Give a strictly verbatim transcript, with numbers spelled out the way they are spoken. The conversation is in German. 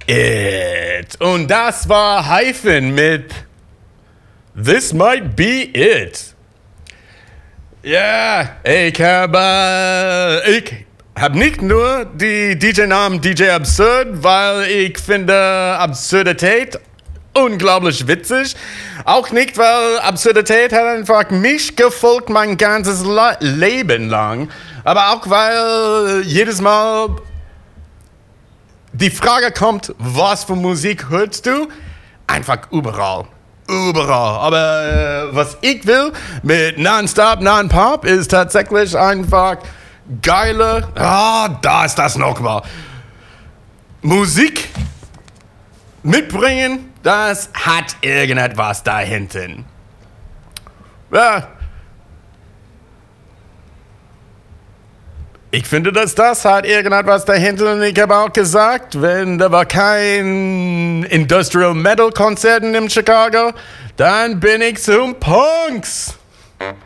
It. Und das war Hyphen mit This Might Be It. Ja, ich habe, ich habe nicht nur die D J-Namen D J Absurd, weil ich finde Absurdität unglaublich witzig. Auch nicht, weil Absurdität hat einfach mich gefolgt mein ganzes Le- Leben lang. Aber auch, weil jedes Mal die Frage kommt, was für Musik hörst du? Einfach überall. Überall. Aber äh, was ich will mit Non-Stop, Non-Pop ist tatsächlich einfach geile, ah, da ist das nochmal. Musik mitbringen, das hat irgendetwas da hinten. Ja. Ich finde, dass das hat irgendetwas dahinter und ich habe auch gesagt, wenn da war kein Industrial Metal Konzerten in Chicago, dann bin ich zum Punks.